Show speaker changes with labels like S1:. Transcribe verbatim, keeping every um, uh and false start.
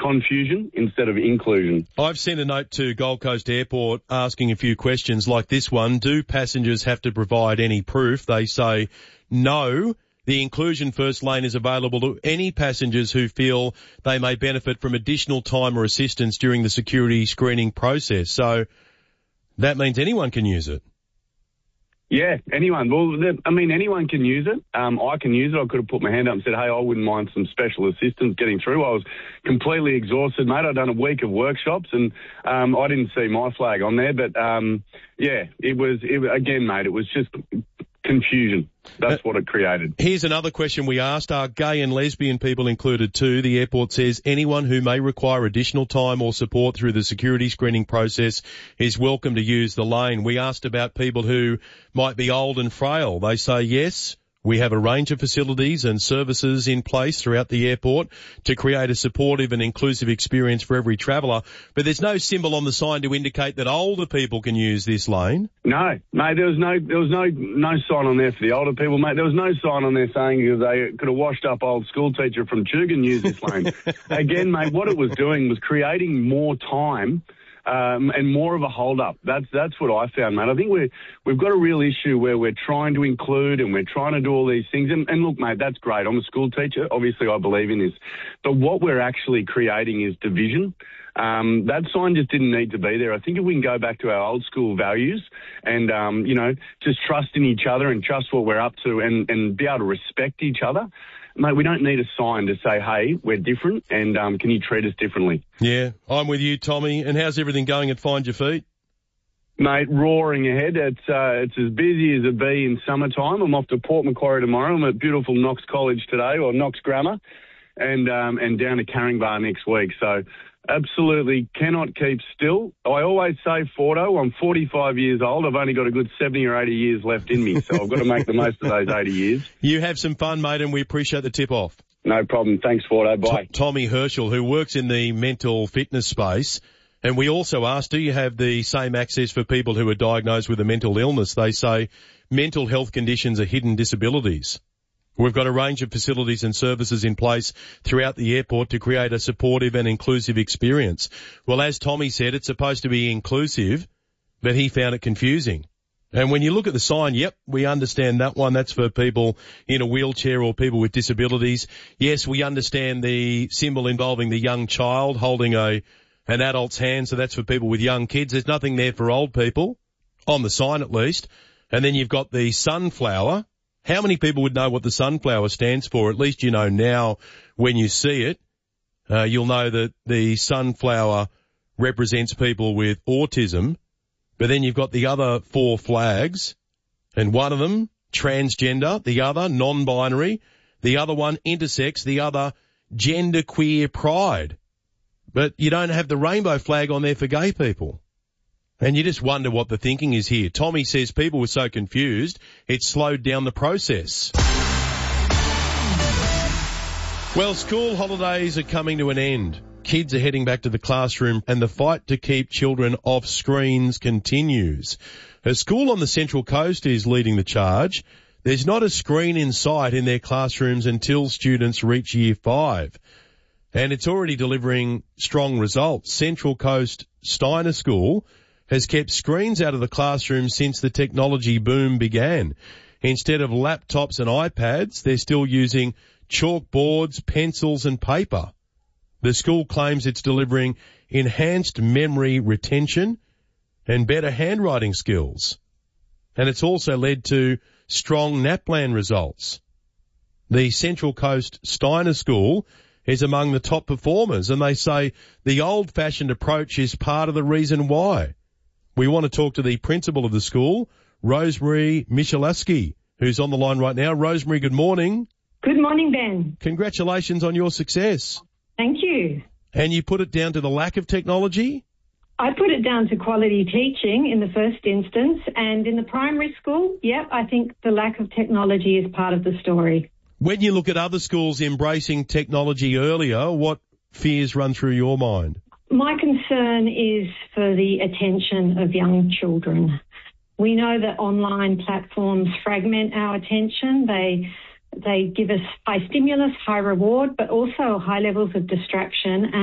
S1: confusion instead of inclusion.
S2: I've sent a note to Gold Coast Airport asking a few questions like this one. Do passengers have to provide any proof? They say no. The inclusion first lane is available to any passengers who feel they may benefit from additional time or assistance during the security screening process. So that means anyone can use it.
S1: Yeah, anyone. Well, I mean, anyone can use it. Um, I can use it. I could have put my hand up and said, hey, I wouldn't mind some special assistance getting through. I was completely exhausted, mate. I'd done a week of workshops and um, I didn't see my flag on there. But, um, yeah, it was, it, again, mate, it was just confusion. That's what it created.
S2: Here's another question we asked. Are gay and lesbian people included too? The airport says anyone who may require additional time or support through the security screening process is welcome to use the lane. We asked about people who might be old and frail. They say yes. We have a range of facilities and services in place throughout the airport to create a supportive and inclusive experience for every traveller. But there's no symbol on the sign to indicate that older people can use this lane.
S1: No, mate, there was no there was no no sign on there for the older people, mate. There was no sign on there saying they could have washed up old school teacher from Tugun use this lane. Again, mate, what it was doing was creating more time Um, and more of a hold-up. That's that's what I found, mate. I think we're, we've got a real issue where we're trying to include and we're trying to do all these things. And, and look, mate, that's great. I'm a school teacher. Obviously, I believe in this. But what we're actually creating is division. Um, that sign just didn't need to be there. I think if we can go back to our old school values and, um, you know, just trust in each other and trust what we're up to and, and be able to respect each other, mate, we don't need a sign to say, hey, we're different and um, can you treat us differently?
S2: Yeah, I'm with you, Tommy. And how's everything going at Find Your Feet?
S1: Mate, roaring ahead. It's uh, it's as busy as a bee in summertime. I'm off to Port Macquarie tomorrow. I'm at beautiful Knox College today, or Knox Grammar, and um, and down to Caringbah next week. So absolutely cannot keep still. I always say, Fordo, I'm forty-five years old. I've only got a good seventy or eighty years left in me, so I've got to make the most of those eighty years.
S2: You have some fun, mate, and we appreciate the tip-off.
S1: No problem. Thanks, Fordo. Bye.
S2: T- Tommy Herschel, who works in the mental fitness space. And we also asked, do you have the same access for people who are diagnosed with a mental illness? They say mental health conditions are hidden disabilities. We've got a range of facilities and services in place throughout the airport to create a supportive and inclusive experience. Well, as Tommy said, it's supposed to be inclusive, but he found it confusing. And when you look at the sign, yep, we understand that one. That's for people in a wheelchair or people with disabilities. Yes, we understand the symbol involving the young child holding a an adult's hand, so that's for people with young kids. There's nothing there for old people, on the sign at least. And then you've got the sunflower. How many people would know what the sunflower stands for? At least you know now when you see it. Uh, you'll know that the sunflower represents people with autism. But then you've got the other four flags, and one of them, transgender, the other, non-binary, the other one, intersex, the other, genderqueer pride. But you don't have the rainbow flag on there for gay people. And you just wonder what the thinking is here. Tommy says people were so confused, it slowed down the process. Well, school holidays are coming to an end. Kids are heading back to the classroom and the fight to keep children off screens continues. A school on the Central Coast is leading the charge. There's not a screen in sight in their classrooms until students reach year five. And it's already delivering strong results. Central Coast Steiner School has kept screens out of the classroom since the technology boom began. Instead of laptops and iPads, they're still using chalkboards, pencils and paper. The school claims it's delivering enhanced memory retention and better handwriting skills. And it's also led to strong NAPLAN results. The Central Coast Steiner School is among the top performers, and they say the old-fashioned approach is part of the reason why. We want to talk to the principal of the school, Rosemary Michalaski, who's on the line right now. Rosemary, good morning.
S3: Good morning, Ben.
S2: Congratulations on your success.
S3: Thank you.
S2: And you put it down to the lack of technology?
S3: I put it down to quality teaching in the first instance, and in the primary school, yep, I think the lack of technology is part of the story.
S2: When you look at other schools embracing technology earlier, what fears run through your mind?
S3: My concern is for the attention of young children. We know that online platforms fragment our attention. They they give us high stimulus, high reward, but also high levels of distraction.